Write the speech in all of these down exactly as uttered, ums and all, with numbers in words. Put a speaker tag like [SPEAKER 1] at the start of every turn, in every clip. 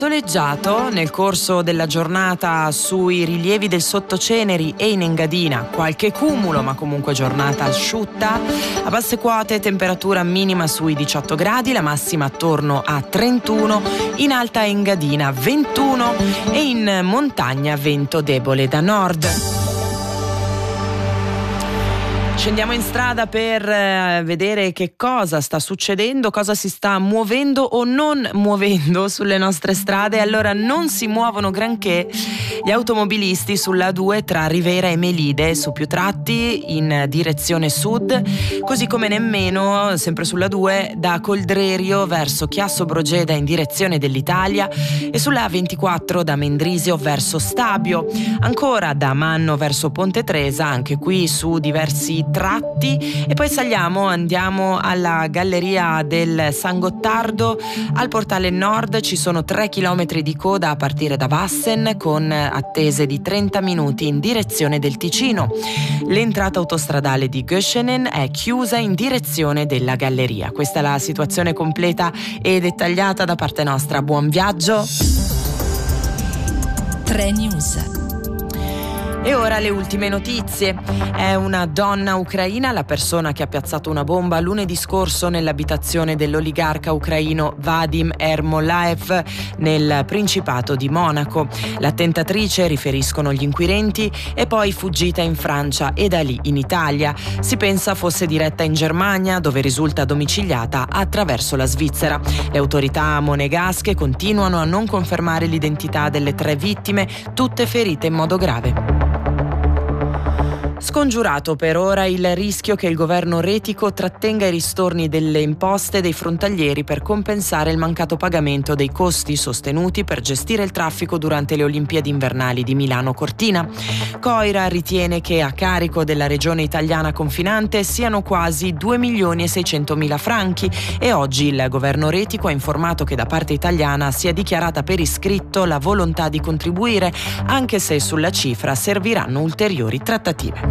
[SPEAKER 1] Soleggiato nel corso della giornata sui rilievi del Sottoceneri e in Engadina, qualche cumulo ma comunque giornata asciutta. A basse quote temperatura minima sui diciotto gradi, la massima attorno a trentuno, in alta Engadina ventuno e in montagna vento debole da nord. Scendiamo in strada per eh, vedere che cosa sta succedendo, cosa si sta muovendo o non muovendo sulle nostre strade. Allora, non si muovono granché gli automobilisti sulla A due tra Rivera e Melide, su più tratti in direzione sud, così come nemmeno, sempre sulla A due, da Coldrerio verso Chiasso Brogeda in direzione dell'Italia e sulla A ventiquattro da Mendrisio verso Stabio. Ancora da Manno verso Ponte Tresa, anche qui su diversi tratti, e poi saliamo, andiamo alla galleria del San Gottardo. Al portale nord ci sono tre chilometri di coda a partire da Vassen, con attese di trenta minuti in direzione del Ticino. L'entrata autostradale di Göschenen è chiusa in direzione della galleria. Questa è la situazione completa e dettagliata da parte nostra. Buon viaggio.
[SPEAKER 2] tre News.
[SPEAKER 1] E ora le ultime notizie. È una donna ucraina la persona che ha piazzato una bomba lunedì scorso nell'abitazione dell'oligarca ucraino Vadim Ermolaev nel Principato di Monaco. L'attentatrice, riferiscono gli inquirenti, è poi fuggita in Francia e da lì in Italia. Si pensa fosse diretta in Germania, dove risulta domiciliata attraverso la Svizzera. Le autorità monegasche continuano a non confermare l'identità delle tre vittime, tutte ferite in modo grave. Scongiurato per ora il rischio che il governo retico trattenga i ristorni delle imposte dei frontalieri per compensare il mancato pagamento dei costi sostenuti per gestire il traffico durante le Olimpiadi invernali di Milano-Cortina. Coira ritiene che a carico della regione italiana confinante siano quasi due milioni e seicentomila franchi e oggi il governo retico ha informato che da parte italiana si è dichiarata per iscritto la volontà di contribuire, anche se sulla cifra serviranno ulteriori trattative.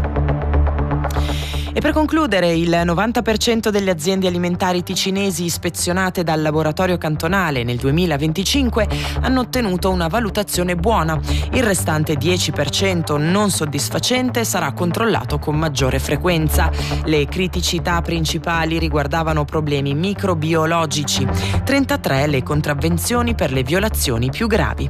[SPEAKER 1] E per concludere, il novanta per cento delle aziende alimentari ticinesi ispezionate dal laboratorio cantonale nel duemilaventicinque hanno ottenuto una valutazione buona. Il restante dieci per cento non soddisfacente sarà controllato con maggiore frequenza. Le criticità principali riguardavano problemi microbiologici, trentatré le contravvenzioni per le violazioni più gravi.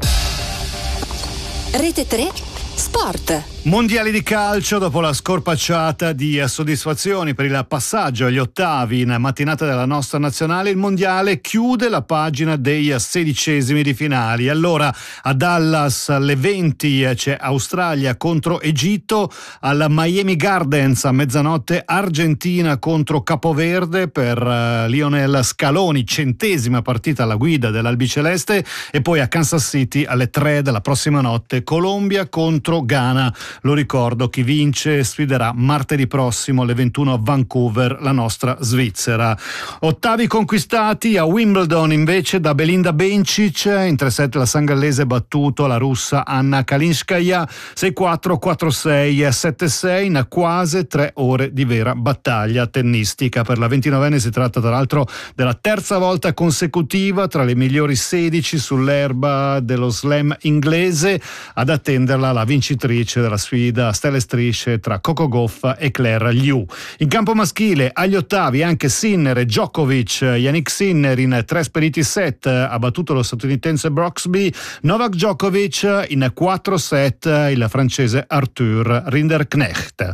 [SPEAKER 2] Rete tre Sport.
[SPEAKER 3] Mondiali di calcio, dopo la scorpacciata di soddisfazioni per il passaggio agli ottavi in mattinata della nostra nazionale, il mondiale chiude la pagina dei sedicesimi di finali. Allora a Dallas alle venti c'è Australia contro Egitto, al Miami Gardens a mezzanotte Argentina contro Capoverde per uh, Lionel Scaloni, centesima partita alla guida dell'albiceleste, e poi a Kansas City alle tre della prossima notte Colombia contro Ghana. Lo ricordo, chi vince sfiderà martedì prossimo alle ventuno a Vancouver la nostra Svizzera. Ottavi conquistati a Wimbledon invece da Belinda Bencic, in tre set la sangallese battuto la russa Anna Kalinskaya sei quattro, quattro sei, sette sei in quasi tre ore di vera battaglia tennistica. Per la ventinovenne si tratta tra l'altro della terza volta consecutiva tra le migliori sedici sull'erba dello slam inglese. Ad attenderla la vincitrice della sfida a stelle strisce tra Coco Gauff e Claire Liu. In campo maschile agli ottavi anche Sinner e Djokovic. Yannick Sinner in tre spediti set ha battuto lo statunitense Broxby. Novak Djokovic in quattro set il francese Arthur Rinderknecht.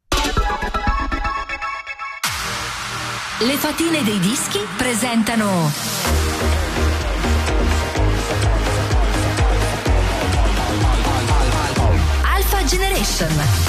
[SPEAKER 2] Le fatine dei dischi presentano Generation.